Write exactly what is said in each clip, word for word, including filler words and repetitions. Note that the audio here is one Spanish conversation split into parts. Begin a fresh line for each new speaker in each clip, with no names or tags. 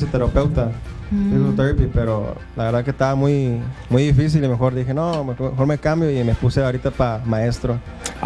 fisioterapeuta,
Mm.
physical therapy, pero la verdad que estaba muy, muy difícil y mejor dije, no, mejor, mejor me cambio y me puse ahorita para maestro,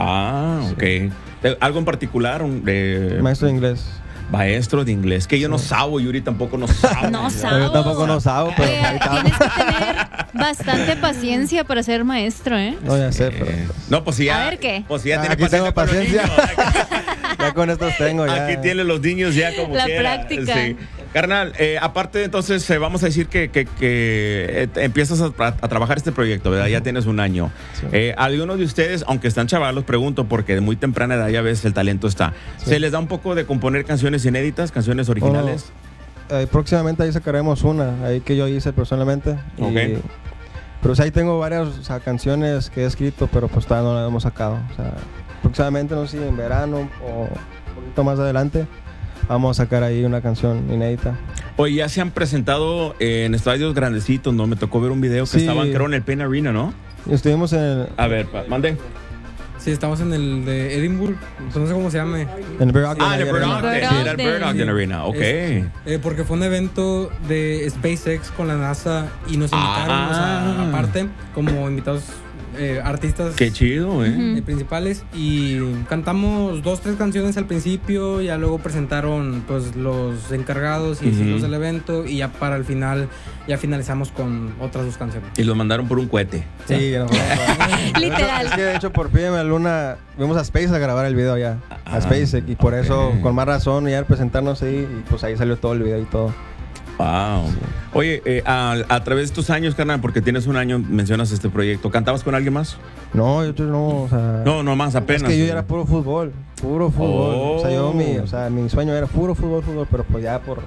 Ah, ok. Eh, ¿Algo en particular? Un, eh,
maestro de inglés.
Maestro de inglés. Que yo no sabo, Yuri tampoco no sabe.
No
Pero
sabo.
yo tampoco no sabo, pero
Oye,
ahí estamos.
tienes que tener bastante paciencia para ser maestro, ¿eh?
No, ya sé, pero
Eh, no, pues si ya.
A ver, ¿qué?
Pues si ya
Ah,
tiene
aquí tengo
con los
paciencia.
niños.
ya con estos tengo ya.
Aquí tienen los niños ya como
La
quiera.
práctica.
Sí. Carnal, eh, aparte entonces eh, vamos a decir que, que, que, eh, empiezas a, a trabajar este proyecto, ¿verdad? Ya tienes un año.
Sí.
Eh, algunos de ustedes, aunque están chavalos, pregunto, porque de muy temprana edad ya ves el talento está.
Sí.
¿Se les da un poco de componer canciones inéditas, canciones originales?
Oh, eh, próximamente ahí sacaremos una, ahí que yo hice personalmente. y-
Ok.
pero sí, ahí tengo varias, o sea, canciones que he escrito, pero pues todavía no las hemos sacado. O sea, próximamente, no sé si en verano o un poquito más adelante, vamos a sacar ahí una canción inédita.
Oye, ya se han presentado eh, en estadios grandecitos, ¿no? Me tocó ver un video que
Sí.
estaban, creo, en el Pain Arena, ¿no?
Y estuvimos en el,
A ver, pa- mande.
Sí, estamos en el de Edinburgh, pues no sé cómo se llame.
en el Burdock
Ah, en el
Arena.
Burdock,
Burdock
sí, era el
Arena.
Burdock Arena, ok.
Es- eh, porque fue un evento de SpaceX con la NASA y nos invitaron,
Ah.
o sea, aparte, como invitados eh, artistas
Qué chido, ¿eh?
Ujú.
eh, principales. Y cantamos dos, tres canciones al principio, ya luego presentaron pues los encargados y
Ujú.
los del evento, y ya para el final, ya finalizamos con otras dos canciones.
Y los mandaron por un cohete.
Sí, no,
Literal.
Es que de hecho por P M Luna fuimos a Space a grabar el video ya,
Ah,
a SpaceX, y por
ok.
eso, con más razón, ya al presentarnos ahí, y pues ahí salió todo el video y todo.
Wow. Oye, eh, a, a través de tus años, carnal, porque tienes un año, mencionas este proyecto, ¿cantabas con alguien más?
No, yo no, o sea...
No, no más, apenas.
Es que yo era puro fútbol, puro fútbol.
Oh.
O sea, yo mi, o sea, mi sueño era puro fútbol, fútbol, pero pues ya por...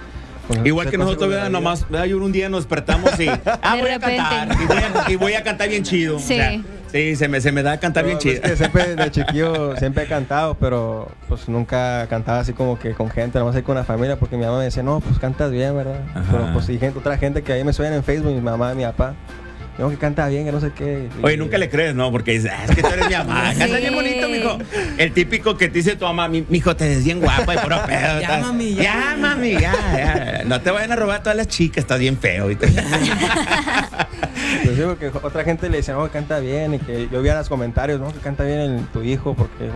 por
Igual que
cosas
nosotros,
de la
¿verdad?
vida.
Nomás, ¿verdad? Yo un día nos despertamos y. Ah,
De
voy a
repente.
cantar. Y voy a, y voy a cantar bien chido.
Sí.
O sea, sí, se me, se me da cantar
No,
bien
pues,
chido.
es que siempre de chiquillo siempre he cantado, pero pues nunca cantaba así como que con gente, nomás ahí con la familia, porque mi mamá me decía, no, pues cantas bien, ¿verdad?
Ajá.
Pero pues y gente, otra gente que ahí me suben en Facebook, mi mamá, mi papá, no, que canta bien, que no sé qué. Y-
Oye, nunca le crees, ¿no? Porque dices, ah, es que tú eres mi mamá.
Sí.
Cantas bien bonito, mijo. El típico que te dice tu mamá, "Mi- mijo, te ves bien guapa y puro pedo.
Ya,
estás-
mami, ya.
Ya, mami, ya, ya. No te vayan a robar todas las chicas, estás bien feo. Y te-
Pues digo que otra gente le decía, no, que canta bien, y que yo veía los comentarios, no, que canta bien el- tu hijo, porque